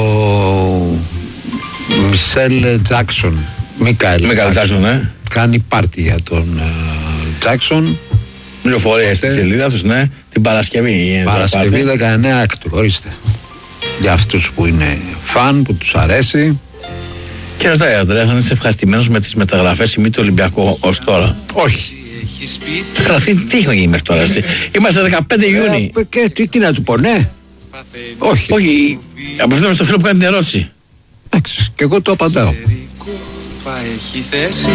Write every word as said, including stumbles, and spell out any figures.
Μισελ Τζάκσον. Μίκαελ Τζάκσον, ναι. Κάνει πάρτι για τον Τζάκσον. Πληροφορίες στη σελίδα τους, ναι. Την Παρασκευή. Παρασκευή δεκαεννέα έκτου, ορίστε. Για αυτούς που είναι φαν, που τους αρέσει. Και ρωτάει, Ανδρέα, αν είσαι ευχαριστημένος με τις μεταγραφές ή μη του Ολυμπιακού ως τώρα? Όχι. Καλά, τι, τι έχει γίνει μέχρι τώρα, εσύ? Είμαστε δεκαπέντε Ιούνιου. Ε, και τι, τι να του πω, ναι. Όχι. Όχι, απευθύνομαι στο φίλο που κάνει την ερώτηση. Εντάξει, και εγώ το απαντάω.